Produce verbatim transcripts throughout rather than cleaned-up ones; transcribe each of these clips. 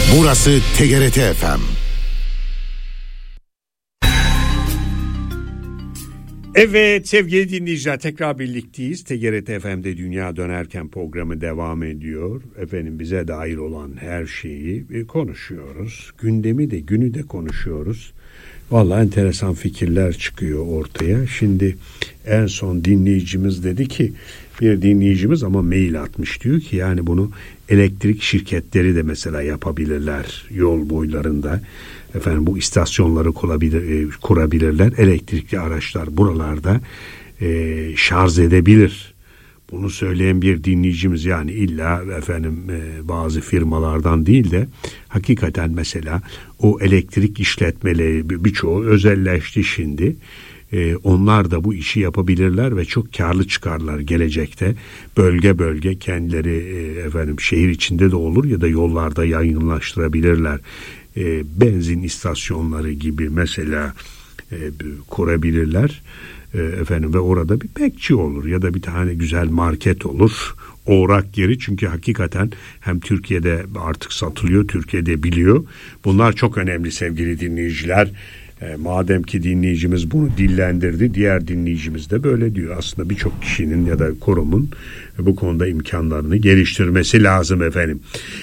Burası T G R T F M. Evet sevgili dinleyiciler, tekrar birlikteyiz. T G R T F M'de Dünya Dönerken programı devam ediyor. Efendim, bize dair olan her şeyi konuşuyoruz. Gündemi de, günü de konuşuyoruz. Vallahi enteresan fikirler çıkıyor ortaya. Şimdi en son dinleyicimiz dedi ki, bir dinleyicimiz ama mail atmış, diyor ki yani bunu elektrik şirketleri de mesela yapabilirler yol boylarında. Efendim bu istasyonları kurabilir, kurabilirler. Elektrikli araçlar buralarda e, şarj edebilir. Bunu söyleyen bir dinleyicimiz, yani illa efendim e, bazı firmalardan değil de hakikaten mesela o elektrik işletmeleri birçoğu özelleşti şimdi. E, onlar da bu işi yapabilirler ve çok karlı çıkarlar gelecekte. Bölge bölge kendileri e, efendim şehir içinde de olur ya da yollarda yaygınlaştırabilirler. E, benzin istasyonları gibi mesela e, kurabilirler e, efendim ve orada bir bekçi olur ya da bir tane güzel market olur, uğrak yeri. Çünkü hakikaten hem Türkiye'de artık satılıyor, Türkiye'de biliyor. Bunlar çok önemli sevgili dinleyiciler. E, madem ki dinleyicimiz bunu dillendirdi, diğer dinleyicimiz de böyle diyor. Aslında birçok kişinin ya da kurumun e, bu konuda imkanlarını geliştirmesi lazım efendim.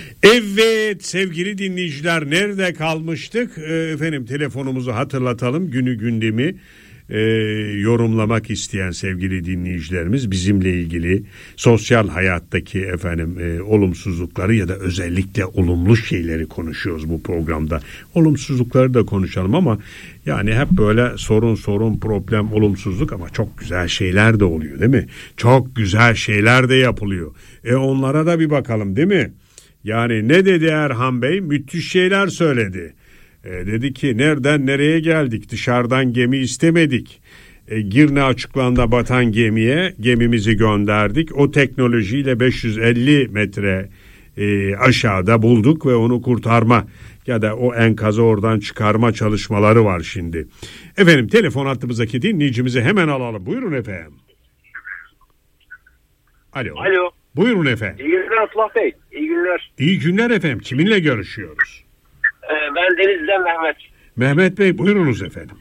Evet sevgili dinleyiciler, nerede kalmıştık? E, efendim telefonumuzu hatırlatalım. Günü gündemi e, yorumlamak isteyen sevgili dinleyicilerimiz, bizimle ilgili sosyal hayattaki efendim e, olumsuzlukları ya da özellikle olumlu şeyleri konuşuyoruz bu programda. Olumsuzlukları da konuşalım ama yani hep böyle sorun sorun problem olumsuzluk, ama çok güzel şeyler de oluyor değil mi? Çok güzel şeyler de yapılıyor. E onlara da bir bakalım değil mi? Yani ne dedi Erhan Bey? Müthiş şeyler söyledi. E, dedi ki nereden nereye geldik? Dışarıdan gemi istemedik. E, Girne açıklarında batan gemiye gemimizi gönderdik. O teknolojiyle beş yüz elli metre e, aşağıda bulduk ve onu kurtarma ya da o enkazı oradan çıkarma çalışmaları var şimdi. Efendim telefon hattımızdaki dinleyicimizi hemen alalım. Buyurun efendim. Alo. Alo. Buyurun efendim. İyi günler Abdullah Bey. İyi günler. İyi günler efendim. Kiminle görüşüyoruz? Ee, ben Denizli'den Mehmet. Mehmet Bey buyurunuz efendim.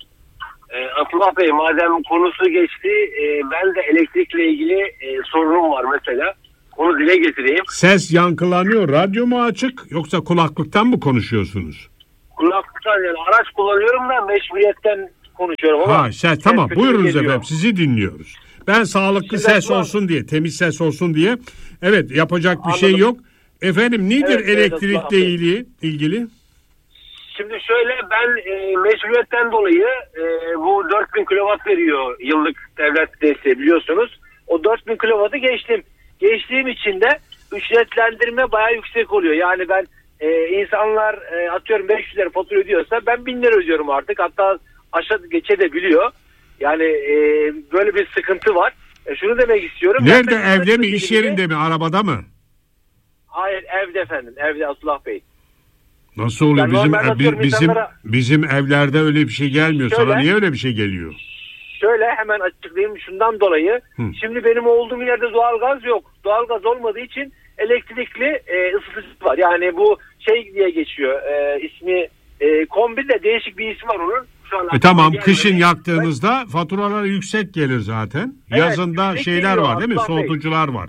Ee, Abdullah Bey, madem konusu geçti, e, ben de elektrikle ilgili e, sorunum var mesela. Onu dile getireyim. Ses yankılanıyor. Radyo mu açık yoksa kulaklıktan mı konuşuyorsunuz? Kulaklıktan, yani araç kullanıyorum da meşgaliyetten konuşuyorum ama. Ha, ses, tamam buyurunuz geliyor efendim, sizi dinliyoruz. Ben sağlıklı Şimdi ses var. olsun diye, temiz ses olsun diye. Evet, yapacak bir Anladım. şey yok. Efendim nedir evet, elektrikle evet, ilgili, ilgili? Şimdi şöyle, ben e, meşruiyetten dolayı e, bu dört bin kilowatt veriyor yıllık devlet desteği, biliyorsunuz. O dört bin kilowattı geçtim. Geçtiğim için de ücretlendirme bayağı yüksek oluyor. Yani ben e, insanlar e, atıyorum beş yüz lira fatura ödüyorsa ben bin lira ödüyorum artık. Hatta aşağı geçebiliyor. Yani e, böyle bir sıkıntı var. E, şunu demek istiyorum. Nerede, evde mi, iş yerinde mi, arabada mı? Hayır, evde efendim. Evde Abdullah Bey. Nasıl oluyor? Yani bizim ev, bizim insanlara... bizim evlerde öyle bir şey gelmiyor. Şöyle, sana niye öyle bir şey geliyor? Şöyle hemen açıklayayım şundan dolayı. Hı. Şimdi benim olduğum yerde doğalgaz yok. Doğalgaz olmadığı için elektrikli e, ısıtıcı var. Yani bu şey diye geçiyor. E, ismi e, kombi de değişik bir ismi var onun. Şu an e tamam, kışın yaktığınızda ben... faturalar yüksek gelir zaten. Evet, yazında şeyler var değil mi? Soğutucular var.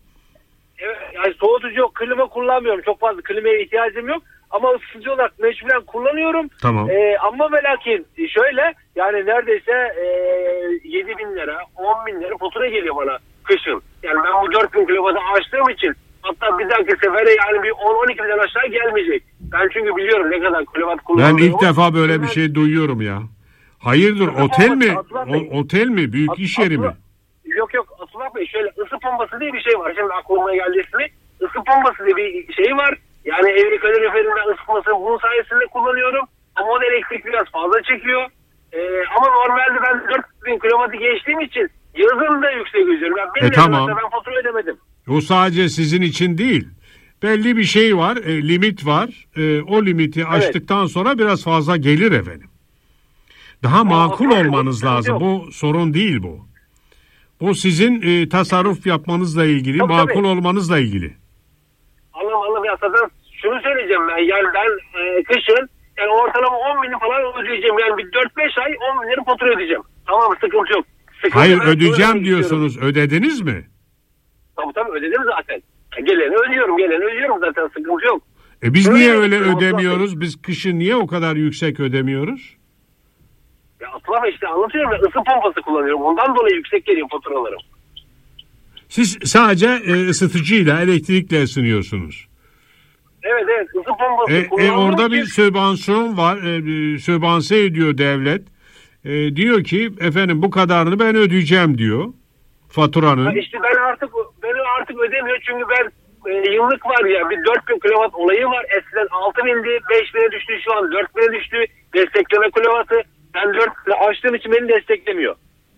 Evet, yani soğutucu yok, klima kullanmıyorum. Çok fazla klimaya ihtiyacım yok. Ama ısıtıcı olarak mecburen kullanıyorum. Tamam. Ee, ama ve lakin şöyle, yani neredeyse e, yedi bin lira, on bin lira fatura geliyor bana kışın. Yani ben bu dört bin kilovatı açtığım için hatta bir dahaki sefere yani bir on on iki binden aşağı gelmeyecek. Ben çünkü biliyorum ne kadar kilovat kullanıyorum. Ben ilk defa böyle bir şey duyuyorum ya. Hayırdır, otel mi? O, otel mi? Büyük At, iş yeri mi? Yok yok Abdullah Bey, şöyle ısı pompası diye bir şey var. Şimdi aklıma geldi ismi. Isı pompası diye bir şey var. Yani evli kaloriferinden ısıtmasını bunun sayesinde kullanıyorum. Ama o elektrik biraz fazla çekiyor. Ee, ama normalde ben dört bin kilovatı geçtiğim için yazın da yüksek ödüyorum. Yani e tamam. Ben fatura ödemedim. O sadece sizin için değil. Belli bir şey var, e, limit var. E, o limiti evet. aştıktan sonra biraz fazla gelir efendim. Daha Aa, makul olmanız lazım. Yok. Bu sorun değil bu. Bu sizin e, tasarruf yapmanızla ilgili, tabii, makul tabii. olmanızla ilgili. Anladım anladım ya, zaten şunu söyleyeceğim ben. Yani ben e, kışın yani ortalama on bini falan ödeyeceğim. Yani bir dört beş ay on bin lira fatura ödeyeceğim. Tamam mı? Sıkıntı yok. Sıkıntı Hayır ben ödeyeceğim diyorsunuz. Istiyorum. Ödediniz mi? Tabii tabii ödedim zaten. Geleni ödüyorum. Geleni ödüyorum zaten. Sıkıntı yok. E biz öyle niye öyle ödemiyoruz? Biz kışın niye o kadar yüksek ödemiyoruz? Ya Abdullah işte anlatıyorum ya, ısı pompası kullanıyorum. Ondan dolayı yüksek geliyor faturalarım. Siz sadece e, ısıtıcıyla, elektrikle ısınıyorsunuz. Evet evet, ısı pompası e, kullanıyorum. E, orada bir sübvansiyon var. E, sübvanse ediyor devlet. E, diyor ki efendim bu kadarını ben ödeyeceğim diyor. Faturanın. Ha işte ben artık ben artık ödemiyor çünkü ben e, yıllık var ya bir dört bin kilowatt olayı var. Eskiden altı bindi, beş bine düştü, şu an dört bine düştü. Destekleme kilovatı. Ben dört açtığım için beni desteklemiyor.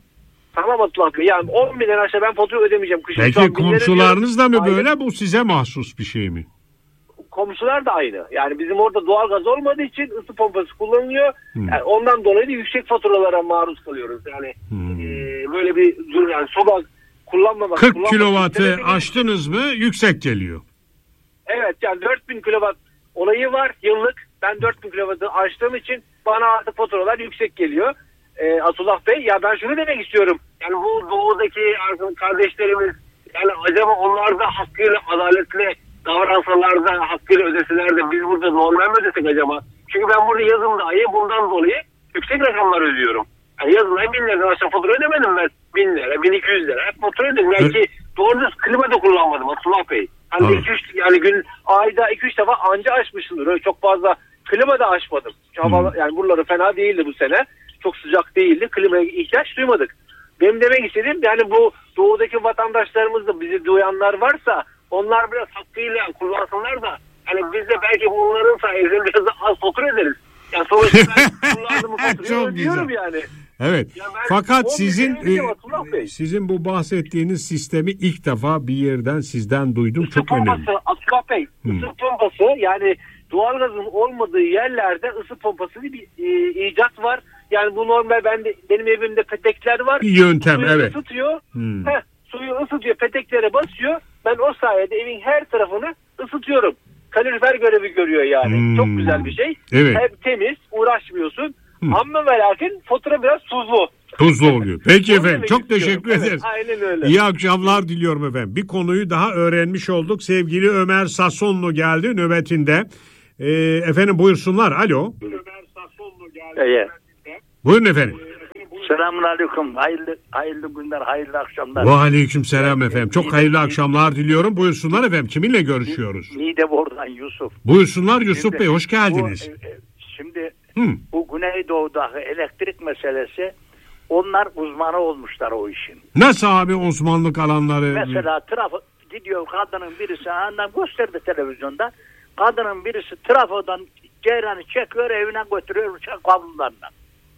Tamam Abdullah Bey. Yani on binden aşağı ben fatura ödemeyeceğim. Kışın peki komşularınız da mı aynı. Böyle? Bu size mahsus bir şey mi? Komşular da aynı. Yani bizim orada doğalgaz olmadığı için ısı pompası kullanılıyor. Hmm. Yani ondan dolayı da yüksek faturalara maruz kalıyoruz. Yani hmm. e, böyle bir durum yani soba kullanmamak. kırk kilovatı aştınız mı yüksek geliyor. Evet yani dört bin kilovat olayı var yıllık. Ben dört bin kilovatı aştığım için bana artık faturalar yüksek geliyor. E, Abdullah Bey ya ben şunu demek istiyorum. Yani bu doğudaki kardeşlerimiz yani acaba onlar da hakkıyla adaletle davransalar da hakkıyla ödeseler de biz burada normal mi ödesek acaba? Çünkü ben burada yazın dahi bundan dolayı yüksek rakamlar ödüyorum. Yani yazın dahi bin liradan aşağı fatura ödemedim ben. Bin lira, bin iki yüz lira hep fatura ödedim. Belki doğru düz klima da kullanmadım Abdullah Bey. Hani iki üç yani gün ayda iki üç defa anca açmışımdır. Öyle çok fazla klima da açmadım. Hava, yani buraları fena değildi bu sene. Çok sıcak değildi. Klimaya ihtiyaç duymadık. Benim demek istediğim yani bu doğudaki vatandaşlarımız da bizi duyanlar varsa onlar biraz hakkıyla kullansınlar da hani biz de belki bunların sayesinde biraz da az fatura ederiz. Yani sonuçta ben kullandığımı faturayı ödüyorum yani. Evet. Yani fakat sizin e, sizin bu bahsettiğiniz sistemi ilk defa bir yerden sizden duydum. Isı çok pompası, önemli. Abdullah Bey, hmm. ısı pompası yani doğalgazın olmadığı yerlerde ısı pompası bir e, icat var. Yani bu normal ben de, benim evimde petekler var. Bir yöntem suyu evet. Isıtıyor. Hmm. Heh, suyu ısıtıyor, peteklere basıyor. Ben o sayede evin her tarafını ısıtıyorum. Kalorifer görevi görüyor yani. Hmm. Çok güzel bir şey. Evet. Hep temiz, uğraşmıyorsun. Hmm. Ama ve lakin fatura biraz tuzlu. Tuzlu oluyor. Peki efendim çok istiyorum. Teşekkür evet, ederiz. Aynen öyle. İyi akşamlar diliyorum efendim. Bir konuyu daha öğrenmiş olduk. Sevgili Ömer Sasonlu geldi nöbetinde. Ee, efendim buyursunlar. Alo. Ömer Sasonlu geldi. Evet. Buyurun efendim. Selamun aleyküm. Hayırlı, hayırlı günler, hayırlı akşamlar. Ve aleyküm selam efendim. Çok hayırlı akşamlar diliyorum. Buyursunlar efendim. Kiminle görüşüyoruz? Niğdebor'dan Yusuf. Buyursunlar Yusuf şimdi, Bey. Hoş geldiniz. Bu, şimdi Hı. bu Güneydoğu'daki elektrik meselesi onlar uzmanı olmuşlar o işin. Nasıl abi uzmanlık alanları? Mesela trafo gidiyor kadının birisi annem gösterdi televizyonda. Kadının birisi trafodan ceyranı çekiyor evine götürüyor uçak kablolarına.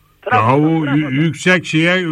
Ya o yüksek şeye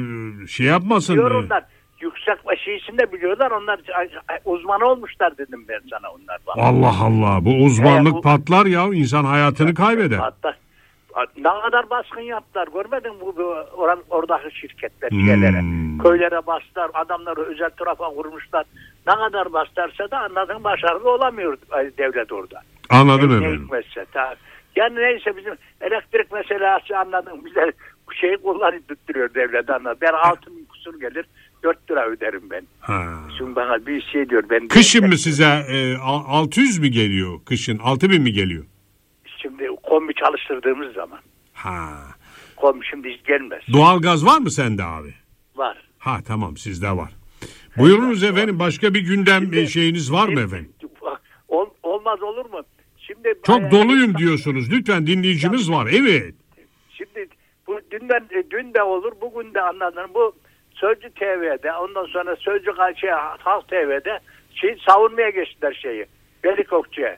şey yapmasın. Diyor onlar. Yüksek şeysini de biliyorlar. Onlar uzmanı olmuşlar dedim ben sana onlar. Allah Allah. Bu uzmanlık ya, bu, patlar ya. İnsan hayatını kaybeder. Patlar. Ne kadar baskın yaptılar. Görmedin mi bu, bu oran, oradaki şirketler hmm. şeylere. Köylere bastılar. Adamları özel trafa vurmuşlar. Ne kadar bastarsa da anladın başarılı olamıyor devlet orada. Anladım ne, efendim. Ne yani neyse bizim elektrik meselesi anladım. Bize şey kullanıp tutturuyor devlet anladım. Ben altı bin kusur gelir dört lira öderim ben. Ha. Şimdi bana bir şey diyor. Ben kışın mı size e, altı yüz mi geliyor? Kışın altı bin mi geliyor? Şimdi kombi çalıştırdığımız zaman. Ha. Kombi şimdi hiç gelmez. Doğalgaz var mı sende abi? Var. Ha tamam sizde var. Evet, buyurunuz var, efendim var. Başka bir gündem şimdi, şeyiniz var şimdi, mı efendim? Ol, olmaz olur mu? Şimdi çok doluyum yani, diyorsunuz. Lütfen dinleyicimiz var. Evet. Şimdi bu dünden dün de olur, bugün de anladın. Bu Sözcü T V'de, ondan sonra Sözcü şey, Halk T V'de şey savunmaya geçtiler şeyi. Veli Gökçe.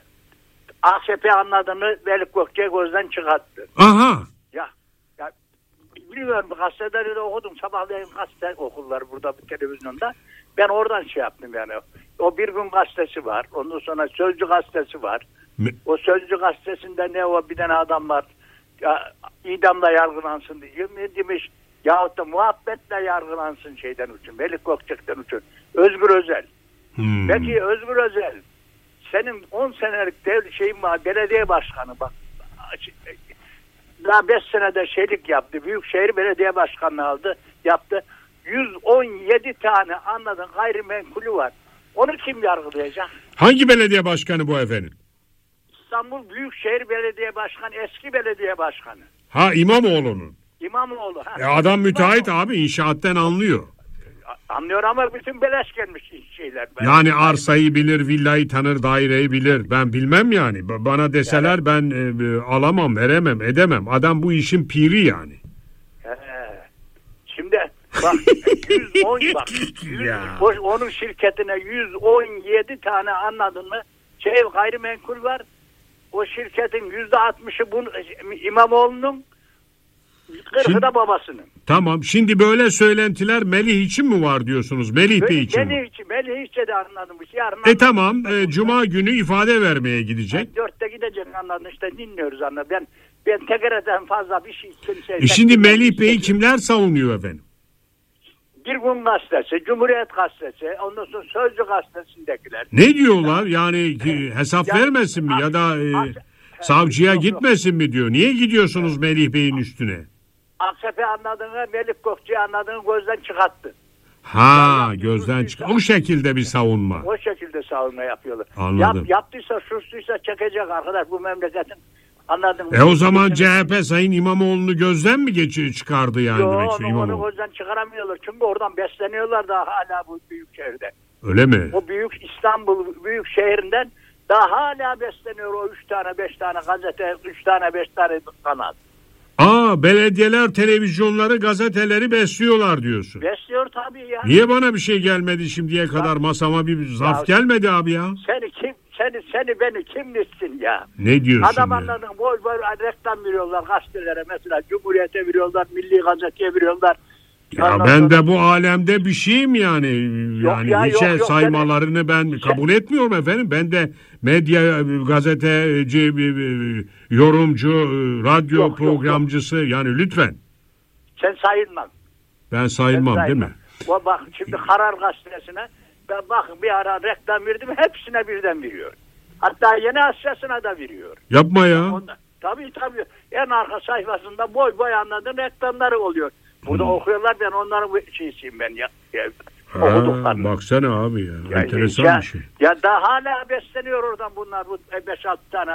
A K P anladığını Veli Gökçe gözden çıkarttı. Aha. Ya, ya bilmiyorum gazeteleri de okudum. Sabahleyin gazete okurlar burada bir televizyonda. Ben oradan şey yaptım yani. O Bir Gün gazetesi var. Ondan sonra Sözcü gazetesi var. Me- o Sözcü gazetesinde ne o bir tane adam var. Ya, idamla yargılansın diye ne demiş. Yahut da muhabbetle yargılansın şeyden için. Veli Gökçek'ten için. Özgür Özel. Hmm. Peki Özgür Özel senin on senelik devlet şeyin var, belediye başkanı bak. Daha beş senede şeylik yaptı. Büyükşehir Belediye Başkanlığı aldı, yaptı. yüz on yedi tane anladın gayrimenkulü var. Onu kim yargılayacak? Hangi belediye başkanı bu efendim? İstanbul Büyükşehir Belediye Başkanı, eski belediye başkanı. Ha, İmamoğlu'nun. İmamoğlu. Ha. E adam müteahhit İmamoğlu. Abi, inşaattan anlıyor. Anlıyor ama bütün beleş gelmiş şeyler. Ben yani arsayı bilir, villayı tanır, daireyi bilir. Ben bilmem yani. Bana deseler yani, ben e, alamam, veremem, edemem. Adam bu işin piri yani. He. Şimdi bak yüz on bak yüz, onun şirketine yüz on yedi tane anladın mı? Şey gayrimenkul var. O şirketin yüzde altmışı bunun İmamoğlu'nun, kırkı da babasının. Tamam. Şimdi böyle söylentiler Melih için mi var diyorsunuz? Melih Bey için Melih mi? için. Melih için de anladım. Yarın e tamam. E, Cuma günü ifade vermeye gidecek. Yani dörtte gidecek anladın. İşte dinliyoruz anladın. Ben ben T G R'den fazla bir şey kimseye... E şimdi Melih Bey'i kimler savunuyor efendim? Bir Gün Gazetesi, Cumhuriyet Gazetesi, ondan sonra Sözcü Gazetesi'ndekiler. Ne diyorlar? Yani hesap yani, vermesin mi ya da e, savcıya yok, gitmesin yok. mi diyor. Niye gidiyorsunuz evet. Melih Bey'in üstüne? A K P anladığını, Melih Gökçe'yi anladığını gözden çıkarttı. Ha, yani gözden çıkarttı. O şekilde bir savunma. O şekilde savunma yapıyorlar. Anladım. Yap, yaptıysa, suçluysa çekecek arkadaş bu memleketin. Anladım. E o zaman C H P Sayın İmamoğlu'nu gözden mi geçi çıkardı yani? Yok, onu, onu gözden çıkaramıyorlar. Çünkü oradan besleniyorlar daha hala bu büyük şehirde. Öyle mi? O büyük İstanbul büyük şehrinden daha hala besleniyor o üç tane beş tane gazete, üç tane beş tane kanal. Aa, belediyeler televizyonları, gazeteleri besliyorlar diyorsun. Besliyor tabii ya. Niye bana bir şey gelmedi şimdiye kadar, ya, masama bir zarf ya, gelmedi abi ya? Seni kim Seni seni beni kim bilsin ya? Ne diyorsun Adam ya? anladın boy boy reklam veriyorlar gazetelere, mesela Cumhuriyet'e veriyorlar, Milli Gazete'ye veriyorlar. Ya anladın, ben de bu alemde bir şeyim yani. Yani ya, hiçe yok, yok, saymalarını ben sen, kabul etmiyorum efendim. Ben de medya, gazeteci, yorumcu, radyo yok, programcısı yok, yok. Yani lütfen. Sen sayılmam. Ben sayılmam, sayılmam değil mi? O bak şimdi Karar Gazetesi'ne ben bakın bir ara reklam verdim, hepsine birden veriyor. Hatta Yeni Asya'sına da veriyor. Yapma ya. Onda, tabii tabii. En arka sayfasında boy boy anladığın reklamları oluyor. Burada hmm. okuyorlar, ben onların şeysiyim ben ya. ya ha, baksana abi ya. ya enteresan ya, bir şey. Ya da hala besleniyor oradan bunlar. Bu beş altı tane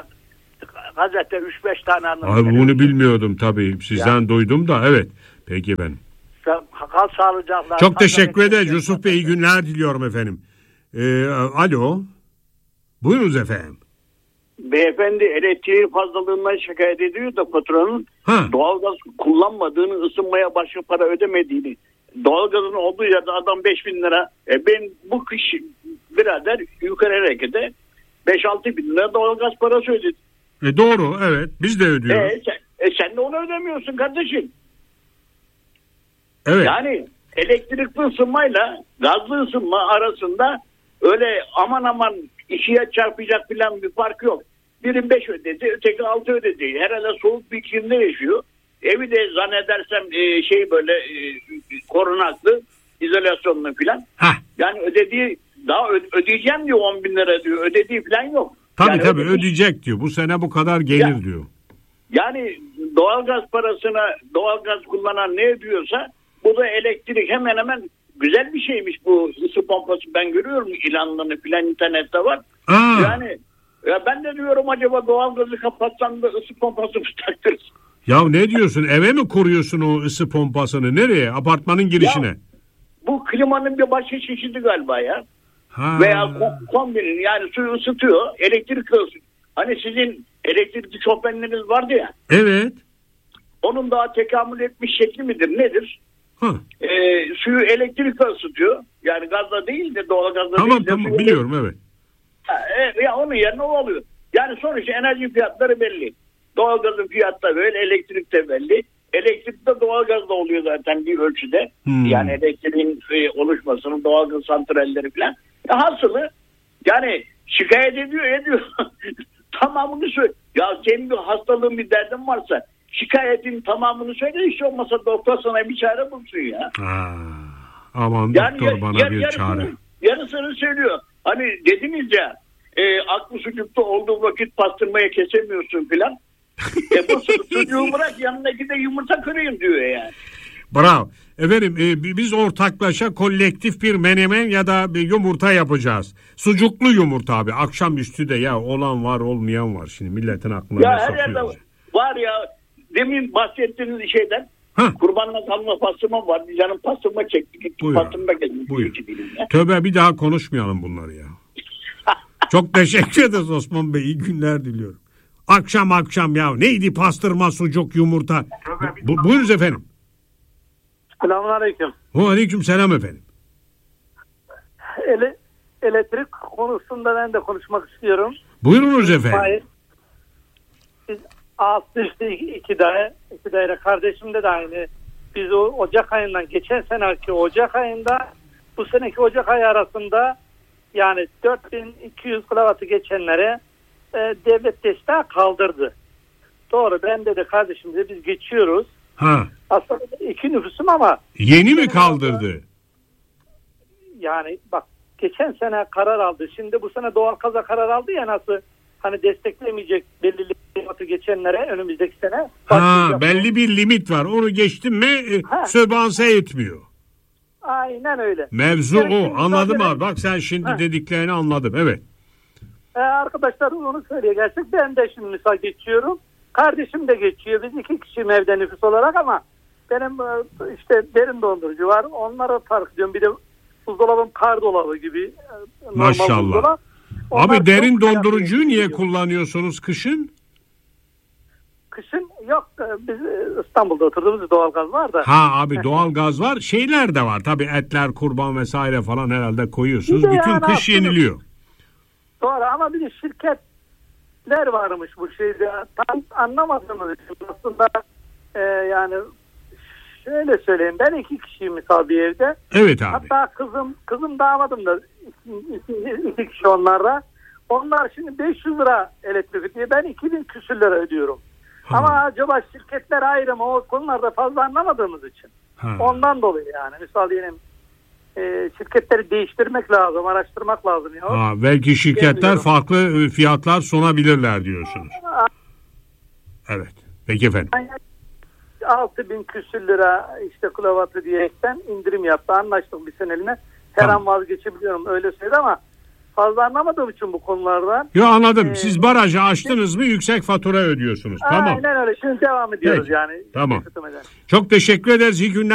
gazete, üç beş tane anlamı. Abi bunu bilmiyordum tabii. Sizden ya. duydum da evet. Peki ben. Kal sağlıcakla. Çok teşekkür ederiz. Yusuf Bey, iyi günler diliyorum efendim. Ee, alo. Buyurunuz efendim. Beyefendi elektriğin fazlalığından şikayet ediyor da patronun ha. doğalgaz kullanmadığını, ısınmaya başka para ödemediğini. Doğalgazın olduğu yerde adam beş bin lira. E ben bu kış birader yukarı harekete beş altı bin lira doğalgaz parası ödedim. E doğru, evet, biz de ödüyoruz. E sen, e sen de onu ödemiyorsun kardeşim. Evet. Yani elektrikli ısınmayla gazlı ısınma arasında öyle aman aman işiye çarpacak falan bir fark yok. Biri beş ödedi, öteki altı ödedi. Herhalde soğuk bir iklimde yaşıyor. Evi de zannedersem e, şey böyle e, korunaklı, izolasyonlu falan. Heh. Yani ödediği, daha ödeyeceğim diyor, on bin lira diyor. Ödediği falan yok. Tabii yani tabii ödediği, ödeyecek diyor. Bu sene bu kadar gelir ya, diyor. Yani doğalgaz parasına doğalgaz kullanan ne ödüyorsa bu da elektrik hemen hemen güzel bir şeymiş bu ısı pompası. Ben görüyorum ilanlarını falan internette var. Aa. Yani ya ben de diyorum acaba doğalgazı kapatsam da ısı pompası mı taktırız? Ya ne diyorsun? Eve mi kuruyorsun o ısı pompasını? Nereye? Apartmanın girişine. Ya, bu klimanın bir başka çeşidi galiba ya. Ha. Veya kombinin, yani suyu ısıtıyor, elektrik ısıtıyor. Hani sizin elektrikli şofbenleriniz vardı ya. Evet. Onun daha tekamül etmiş şekli midir nedir? Ha. Ee, suyu elektrikle ısıtıyor. Yani gazla değil de doğal gazla tamam, değil de. Tamam tamam biliyorum de... evet. Ha, e, ya onun yerine o oluyor. Yani sonuçta enerji fiyatları belli. Doğalgazın fiyatı da böyle, elektrik de belli. Elektrik de doğalgaz da oluyor zaten bir ölçüde. Hmm. Yani elektriğin e, oluşmasının doğalgaz santralleri falan. Ya hasılı yani şikayet ediyor ediyor. Tamamını söyle. Ya senin bir hastalığın, bir derdin varsa şikayetin tamamını söyle, hiç olmasa doktor sana bir çare bulsun ya. Aa, aman yani doktor ya, bana ya, bir yarısını, çare. Yarısını söylüyor. Hani dediniz ya e, aklı sucukta olduğu vakit pastırmaya kesemiyorsun filan. E bu sucuğu bırak yanındaki de yumurta kırayım diyor yani. Bravo. Efendim e, biz ortaklaşa kolektif bir menemen ya da bir yumurta yapacağız. Sucuklu yumurta abi. Akşamüstü de ya olan var olmayan var. Şimdi milletin aklına Ya ne her yerde sokuyoruz? var ya, demin bahsettiğiniz şeyden Heh. kurbanla kalma pastırma var. Bir canım pastırma çekti. Gitti Buyur. pastırma geldi. Buyur. Tövbe bir daha konuşmayalım bunları ya. Çok teşekkür ederiz Osman Bey. İyi günler diliyorum. Akşam akşam ya neydi pastırma, sucuk, yumurta. Bu, buyurunuz efendim. Selamünaleyküm. Aleyküm selam efendim. Ele, elektrik konusunda ben de konuşmak istiyorum. Buyurunuz efendim. Hayır. Biz altı üstü iki daire, iki daire kardeşimde de aynı. Biz o Ocak ayından, geçen seneki Ocak ayında bu seneki Ocak ayı arasında yani dört bin iki yüz kilovatı geçenlere e, devlet desteği kaldırdı. Doğru, ben de de kardeşim de biz geçiyoruz. Ha. Aslında iki nüfusum ama Yeni mi kaldırdı? yani bak geçen sene karar aldı. Şimdi bu sene doğalgaza karar aldı ya, nasıl hani desteklemeyecek belli limitı geçenlere önümüzdeki sene. Ha, belli bir limit var. Onu geçtin mi e, Ha. söbanse etmiyor. Aynen öyle. Mevzu Yani o. şimdi Anladım zaten- abi. Bak sen şimdi Ha. dediklerini anladım. Evet. Ee, arkadaşlar onu söylüyor gerçek. Ben de şimdi misal geçiyorum. Kardeşim de geçiyor. Biz iki kişiyim evde nüfus olarak ama benim e, işte derin dondurucu var. Onlara fark ediyorum. Bir de buzdolabım kar dolabı gibi. e, normal Maşallah. buzdolabı. Onlar Abi derin çok dondurucuyu niye fiyatlı. kullanıyorsunuz kışın? Kışın yok. e, Biz e, İstanbul'da oturduğumuz doğalgaz var da. Ha abi doğal gaz var. Şeyler de var. Tabii etler, kurban vesaire falan herhalde koyuyorsunuz. Bir de Bütün yani kış aslında- yeniliyor. Doğru ama bir de şirketler varmış bu şeyde. Tam anlamadığımız için aslında e, yani şöyle söyleyeyim, ben iki kişiyim misal bir evde. Evet abi. Hatta kızım kızım damadım da iki, iki, iki kişi onlarla. Onlar şimdi beş yüz lira elektrik diye, ben iki bin küsür lira ödüyorum. Ha. Ama acaba şirketler ayrı mı, o konularda fazla anlamadığımız için. Ha. Ondan dolayı yani. Misal diyelim e, şirketleri değiştirmek lazım, araştırmak lazım. Ya. Ha, belki şirketler Bilmiyorum. farklı e, fiyatlar sunabilirler diyorsunuz. Evet. Peki efendim. altı bin küsür lira işte kilovatı diyerekten indirim yaptı. Anlaştık bir seneliğine. Her Tamam. an vazgeçebiliyorum öyle söyledi ama fazla anlamadığım için bu konulardan. Yo anladım. Ee, Siz barajı açtınız mı yüksek fatura ödüyorsunuz. Tamam. Aynen öyle. Şimdi devam ediyoruz Peki. yani. Tamam. Isıtmadan. Çok teşekkür ederiz. İyi günler.